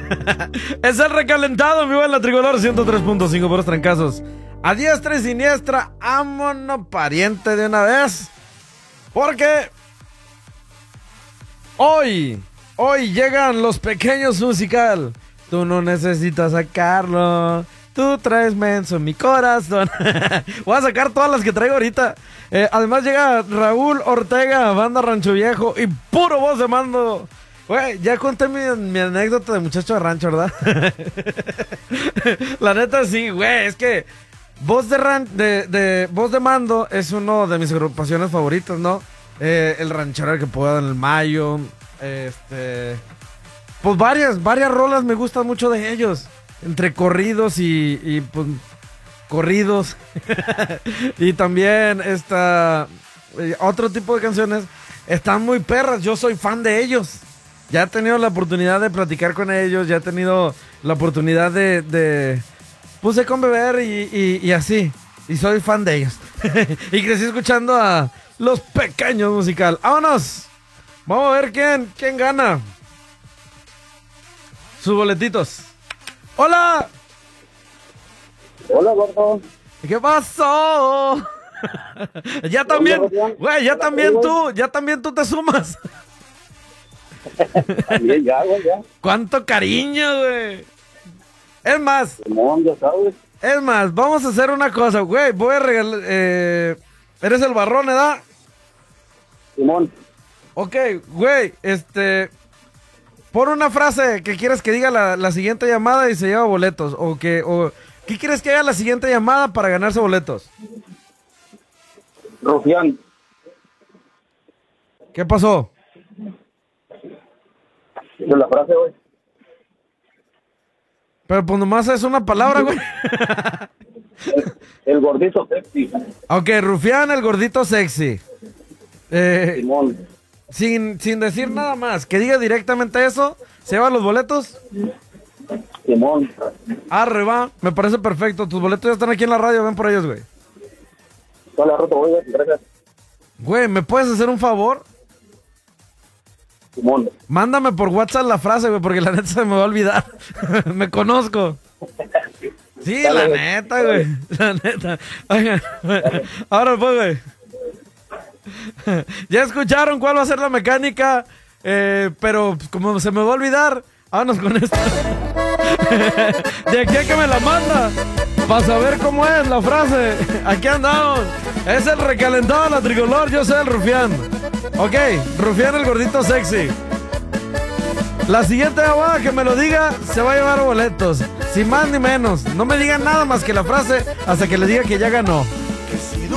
Es el recalentado, mi en la Tricolor 103.5 por los trancazos. A diestra y siniestra, vámonos pariente de una vez. Porque hoy llegan los pequeños musical. Tú no necesitas sacarlo. Tú traes menso en mi corazón. Voy a sacar todas las que traigo ahorita. Además llega Raúl Ortega, banda Rancho Viejo y puro voz de mando. Güey, ya conté mi anécdota de muchacho de rancho, ¿verdad? La neta sí, güey, es que voz de mando es uno de mis agrupaciones favoritas, ¿no? El ranchero que puedo en el Mayo, pues varias rolas me gustan mucho de ellos, entre corridos y pues corridos y también otro tipo de canciones están muy perras. Yo soy fan de ellos. Ya he tenido la oportunidad de platicar con ellos, ya he tenido la oportunidad de conbeber y así. Y soy fan de ellos. Y crecí escuchando a Los Pequeños Musical. ¡Vámonos! Vamos a ver quién gana sus boletitos. ¡Hola! Hola, gordo. ¿Qué pasó? Ya también, güey, ya también tú te sumas. También ya, güey, ya. ¡Cuánto cariño, güey! Es más, Simón, ya sabes. vamos a hacer una cosa, güey. Voy a regalar. ¿Eres el barrón, edad? Simón. Ok, güey, pon una frase que quieres que diga la siguiente llamada y se lleva boletos. ¿Qué quieres que haga la siguiente llamada para ganarse boletos? Rufián. ¿Qué pasó? De la frase, güey. Pero pues nomás es una palabra, güey. El gordito sexy. Ok, Rufián, el gordito sexy. Simón. Sin decir nada más, que diga directamente eso, ¿se llevan los boletos? Simón. Arre, va, me parece perfecto. Tus boletos ya están aquí en la radio, ven por ellos, güey. Hola, Roto, güey, gracias. Güey, ¿me puedes hacer un favor? Simón. Mándame por WhatsApp la frase, güey, porque la neta se me va a olvidar. Me conozco. Sí, Dale, la güey. neta, güey. La neta. Oigan, ahora pues, güey. Ya escucharon cuál va a ser la mecánica, pero como se me va a olvidar, vámonos con esto. De aquí a que me la manda, para saber cómo es la frase. Aquí andamos. Es el recalentado de la Tricolor, yo soy el Rufián. Ok, Rufián el gordito sexy. La siguiente llamada que me lo diga se va a llevar boletos. Sin más ni menos. No me digan nada más que la frase hasta que le diga que ya ganó.